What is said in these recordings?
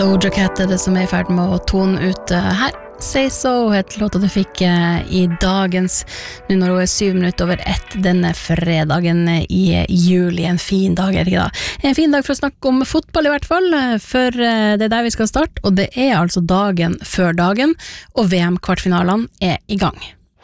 Doja Cat det som I ferd med å tone ut her. Say So het låta du fikk I dagens, nu når hun 7 minutter over 1 denne fredagen I juli. En fin dag, det ikke da? En fin dag for å snakke om fotball I hvert fall, for det der vi skal starte, og det altså dagen før dagen, og VM-kvartfinalene I gang.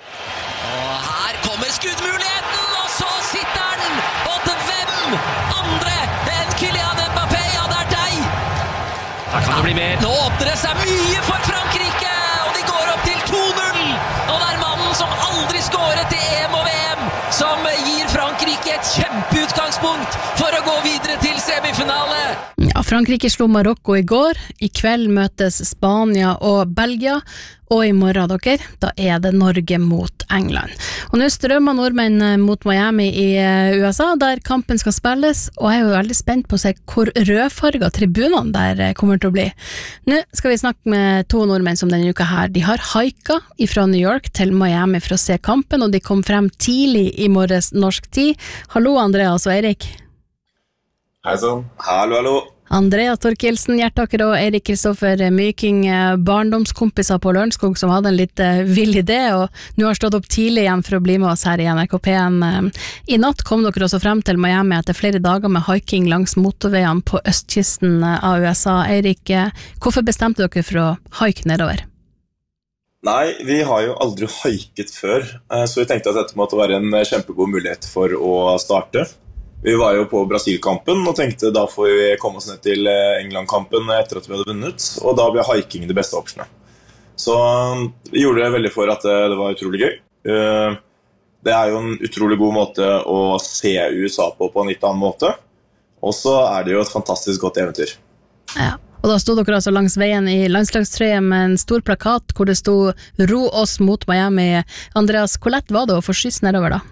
Og her kommer skuddmuligheten, og så sitter den, og til hvem andre enn Kylian Mbappé, ja det deg! Her kan det bli mer. Nå åpner det seg mye for Frankrike, og de går opp til 2-0, og det mannen som aldri skåret I EM og VM, som gir Frankrike et kjempeutgangspunkt for å gå videre til semifinale. Ja, Frankrike slo Marokko I går, I kveld møtes Spania og Belgia, og I morgen dere, da det Norge mot England. Og nå strømmer nordmenn mot Miami I USA, der kampen skal spilles, og jeg jo veldig spent på å se hvor rødfarget tribunene der kommer til å bli. Nå skal vi snakke med 2 nordmenn som denne uka her. De har haiket fra New York til Miami for å se kampen, og de kom frem tidlig I morges norsk tid. Hallo Andreas og Eirik. Hei sånn. Hallo. Andreas Torkelsen, Hjertaker og Eirik Kristoffer Myking, barndomskompiser på Lørenskog som hadde en litt vill idé, og nå har stått opp tidlig igjen for å bli med oss her I NRK P1. I natt kom dere også frem til Miami etter flere dager med hiking langs motorveiene på østkysten av USA. Eirik, hvorfor bestemte dere for å hike nedover? Nei, vi har jo aldri hiket før, så vi tenkte at dette måtte være en kjempegod mulighet for å starte. Vi var jo på Brasil-kampen og tenkte da får vi komme oss ned til England-kampen etter at vi hadde vunnet, og da ble hiking det beste opsjonet. Så vi gjorde det veldig for at det var utrolig gøy. Det jo en utrolig god måte å se USA på en litt annen måte, og så det jo et fantastisk godt eventyr. Ja. Og da stod dere altså langs veien I landslagstrøye med en stor plakat hvor det stod «Ro oss mot Miami». Andreas, hvor lett var det å få skyss nedover da?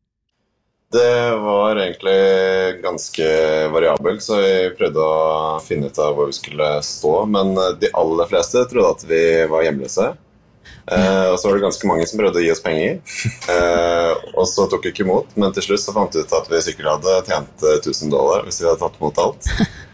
Det var egentlig ganske variabelt, så vi prøvde å finne ut av hvor vi skulle stå, men de aller fleste trodde at vi var hjemløse. Og så var det ganske mange som prøvde å gi oss penger, og så tok vi ikke imot, men til slutt så fant vi ut at vi sikkert hadde tjent $1000 hvis vi hadde tatt imot alt.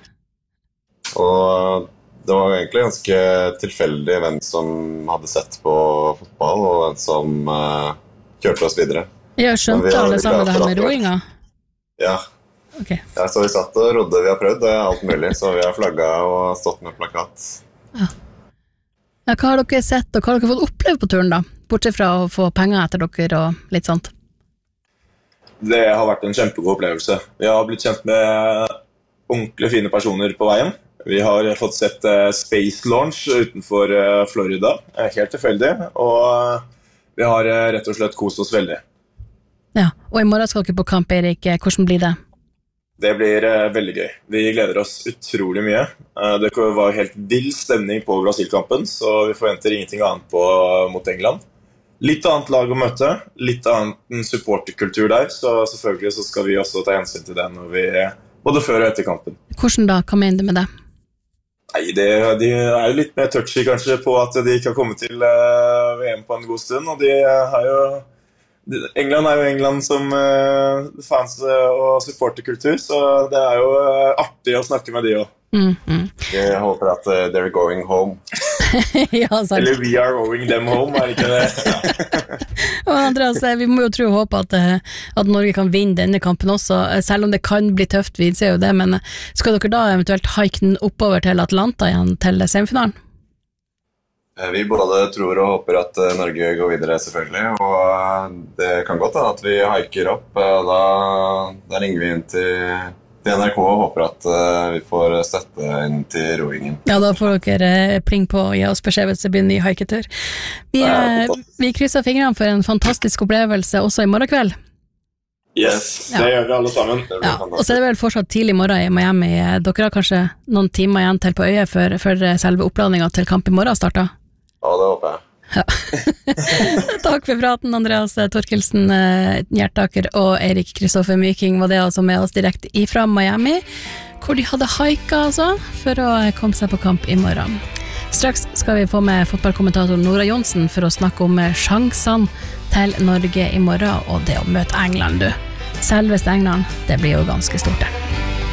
Og det var egentlig ganske tilfeldig hvem som hadde sett på fotball, og hvem som kjørte oss videre. Jeg skjønte alle sammen det her med roinga. Ja. Okay. Ja, så vi satt og rodde, vi har prøvd alt mulig, så vi har flagget og stått med plakat. Ja. Ja, hva har dere sett, og hva har dere fått oppleve på turen da? Bortsett fra å få penger etter dere og litt sånt. Det har vært en kjempegod opplevelse. Vi har blitt kjent med ordentlig fine personer på veien. Vi har fått sett Space Launch utenfor Florida, helt tilfeldig, og vi har rett og slett kost oss veldig. Ja, og I morgen skal dere på kamp, Erik. Hvordan blir det? Det blir veldig gøy. Vi gleder oss utrolig mye. Det var helt vill stemning på Brasil-kampen, så vi forventer ingenting annet mot England. Litt annet lag å møte, litt annen supporterkultur der, så selvfølgelig så skal vi også ta hensyn til det når vi, både før og etter kampen. Hvordan da? Hva mener du med det? Nei, de jo litt mer touchy kanskje på at de ikke har kommet til VM på en god stund, og de har jo England jo England som fans og supporterkultur, så det jo artig å snakke med de også. Jeg håper at they're going home. Ja, sant. Eller we are going them home, ikke det? Ja. Og Andreas, vi må jo tro og håpe at Norge kan vinne denne kampen også, selv om det kan bli tøft, vi ser jo det, men skal dere da eventuelt hike den oppover til Atlanta igjen til semifinalen? Vi både tror og håper at Norge går videre selvfølgelig, og det kan godt at vi hiker opp, og da ringer vi inn til NRK og håper at vi får støtte inn til roingen. Ja, da får dere pling på og gi oss beskjed hvis det blir en ny hiketur. Vi krysser fingrene for en fantastisk opplevelse også I morgen kveld. Yes, det gjør vi alle sammen. Ja, og så det vel fortsatt tidlig I morgen I Miami. Dere har kanskje noen timer igjen til på øyet før selve oppladningen til kamp I morgen starter? Ja, det håper jeg. Ja. Takk for praten, Andreas Torkelsen, Hjertaker og Eirik Kristoffer Myking var det altså med oss direkte ifra Miami, hvor de hadde hiket altså, for å komme seg på kamp I morgen. Straks skal vi få med fotballkommentator Nora Jonsen for å snakke om sjansene til Norge I morgen, og det å møte England, du. Selveste England, det blir jo ganske stort det.